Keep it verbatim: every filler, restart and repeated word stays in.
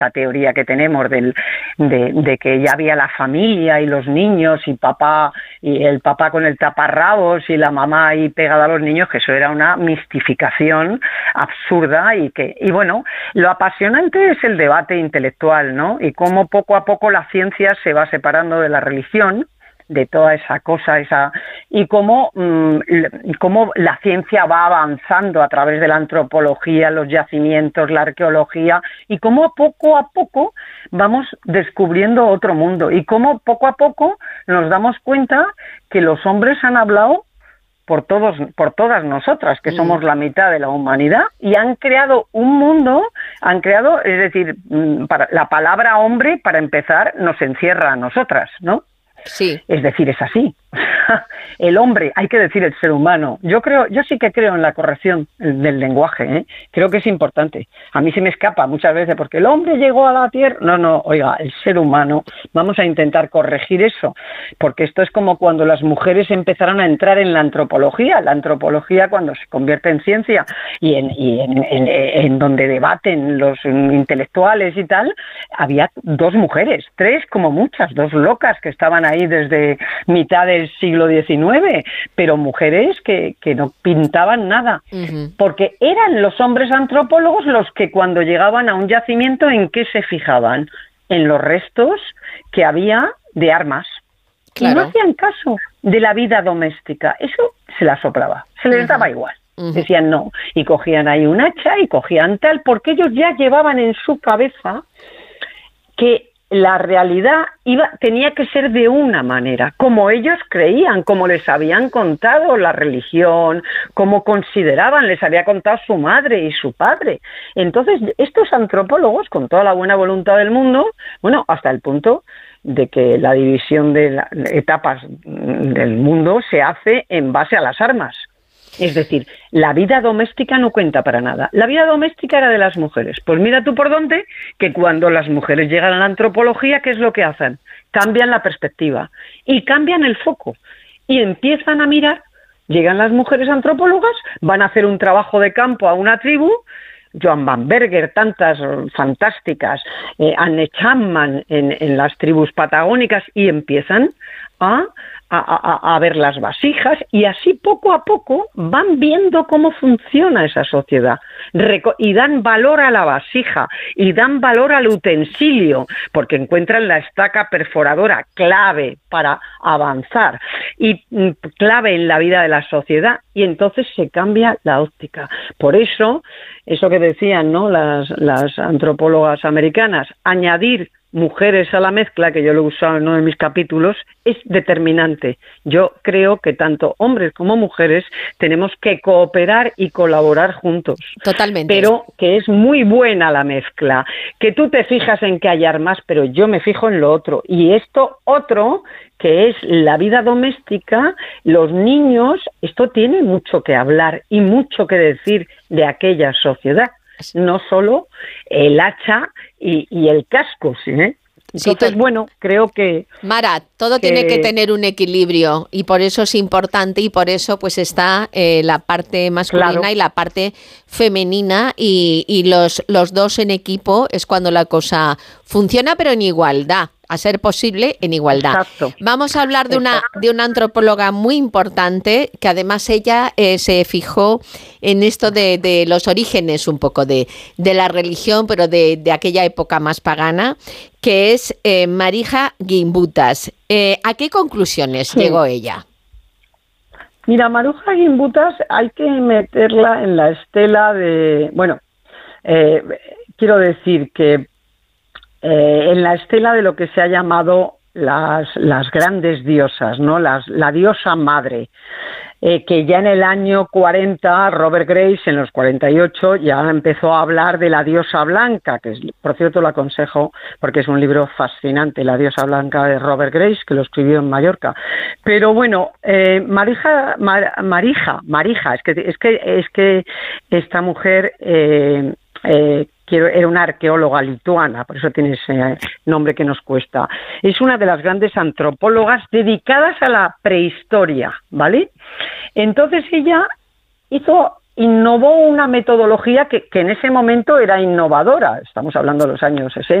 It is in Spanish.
la teoría que tenemos del, de, de que ya había la familia y los niños y papá y el papá con el taparrabos y la mamá ahí pegada a los niños, que eso era una mistificación absurda y que y bueno, lo apasionante es el debate intelectual, ¿no? Y cómo poco a poco la ciencia se va separando de la religión, de toda esa cosa, esa y cómo, mmm, cómo la ciencia va avanzando a través de la antropología, los yacimientos, la arqueología, y cómo poco a poco vamos descubriendo otro mundo, y cómo poco a poco nos damos cuenta que los hombres han hablado por todos, por todas nosotras, que somos la mitad de la humanidad, y han creado un mundo, han creado, es decir, para, la palabra hombre, para empezar, nos encierra a nosotras, ¿no? Sí. Es decir, es así. El hombre, hay que decir el ser humano. Yo creo, yo sí que creo en la corrección del lenguaje, ¿eh? Creo que es importante. A mí se me escapa muchas veces porque el hombre llegó a la tierra. No, no, oiga, el ser humano. Vamos a intentar corregir eso, porque esto es como cuando las mujeres empezaron a entrar en la antropología. La antropología, cuando se convierte en ciencia y en, y en, en, en donde debaten los intelectuales y tal, había dos mujeres, tres como muchas, dos locas que estaban ahí desde mitad del siglo diecinueve, pero mujeres que, que no pintaban nada, uh-huh. porque eran los hombres antropólogos los que cuando llegaban a un yacimiento, ¿en qué se fijaban? En los restos que había de armas. Claro. Y no hacían caso de la vida doméstica, eso se la soplaba, se les uh-huh. daba igual. Uh-huh. Decían no, y cogían ahí un hacha y cogían tal, porque ellos ya llevaban en su cabeza que la realidad iba, tenía que ser de una manera, como ellos creían, como les habían contado la religión, como consideraban, les había contado su madre y su padre. Entonces, estos antropólogos, con toda la buena voluntad del mundo, bueno, hasta el punto de que la división de las etapas del mundo se hace en base a las armas. Es decir, la vida doméstica no cuenta para nada. La vida doméstica era de las mujeres. Pues mira tú por dónde, que cuando las mujeres llegan a la antropología, ¿qué es lo que hacen? Cambian la perspectiva y cambian el foco y empiezan a mirar. Llegan las mujeres antropólogas, van a hacer un trabajo de campo a una tribu, Joan Van Berger, tantas fantásticas, eh, Anne Chapman en, en las tribus patagónicas, y empiezan a, a, a, a ver las vasijas, y así poco a poco van viendo cómo funciona esa sociedad, Reco- y dan valor a la vasija, y dan valor al utensilio, porque encuentran la estaca perforadora, clave para avanzar, y mm, clave en la vida de la sociedad, y entonces se cambia la óptica. Por eso, eso que decían, ¿no?, las, las antropólogas americanas, añadir mujeres a la mezcla, que yo lo he usado en uno de mis capítulos, es determinante. Yo creo que tanto hombres como mujeres tenemos que cooperar y colaborar juntos. Totalmente. Pero que es muy buena la mezcla, que tú te fijas en que hay armas, pero yo me fijo en lo otro. Y esto otro, que es la vida doméstica, los niños, esto tiene mucho que hablar y mucho que decir de aquella sociedad. No solo el hacha y, y el casco, ¿sí? ¿eh? Entonces, sí, to- bueno, creo que... Mara, todo que... tiene que tener un equilibrio, y por eso es importante, y por eso pues está eh, la parte masculina, claro, y la parte femenina, y, y los, los dos en equipo es cuando la cosa funciona, pero en igualdad. A ser posible, en igualdad. Exacto. Vamos a hablar de una, de una antropóloga muy importante, que además ella eh, se fijó en esto de, de los orígenes un poco de, de la religión, pero de, de aquella época más pagana, que es eh, Marija Gimbutas. Eh, ¿A qué conclusiones sí. llegó ella? Mira, Marija Gimbutas hay que meterla en la estela de... Bueno, eh, quiero decir que Eh, en la estela de lo que se ha llamado las, las grandes diosas, ¿no? Las, la diosa madre, eh, que ya en el año cuarenta, Robert Grace, en los cuarenta y ocho, ya empezó a hablar de la diosa blanca, que es, por cierto lo aconsejo porque es un libro fascinante, La diosa blanca de Robert Grace, que lo escribió en Mallorca. Pero bueno, eh, Marija, Mar, Marija, Marija, es que, es que, es que esta mujer... Eh, eh, era una arqueóloga lituana, por eso tiene ese nombre que nos cuesta. Es una de las grandes antropólogas dedicadas a la prehistoria, ¿vale? Entonces ella hizo, innovó una metodología que, que en ese momento era innovadora. Estamos hablando de los años sesenta.